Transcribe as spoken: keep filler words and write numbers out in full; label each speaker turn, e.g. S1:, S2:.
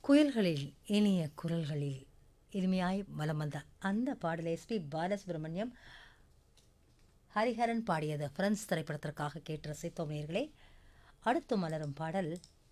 S1: குயில்களில் இனிய குரல்களில் இனிமையாய் வலம் வந்த அந்த பாடலை எஸ்பி பாலசுப்ரமணியம் ஹரிஹரன் பாடியது ஃப்ரெண்ட்ஸ் திரைப்படத்திற்காக கேட்டு ரசித்தோம் நேயர்களே. அடுத்து மலரும் பாடல்